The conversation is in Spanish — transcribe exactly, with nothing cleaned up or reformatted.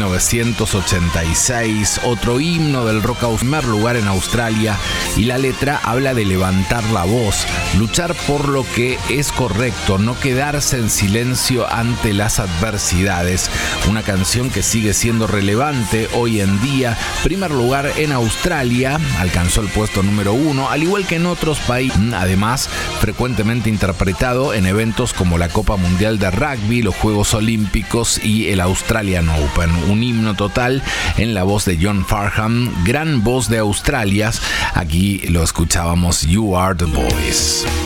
novecientos ochenta y seis, otro himno del rock en primer lugar en Australia, y la letra habla de levantar la voz, luchar por lo que es correcto, no quedarse en silencio ante las adversidades. Una canción que sigue siendo relevante hoy en día. Primer lugar en Australia, alcanzó el puesto número uno, al igual que en otros países. Además, frecuentemente interpretado en eventos como la Copa Mundial de Rugby, los Juegos Olímpicos y el Australian Open. Un himno total en la voz de John Farnham, gran voz de Australia. Aquí lo escuchábamos, You Are the Voice.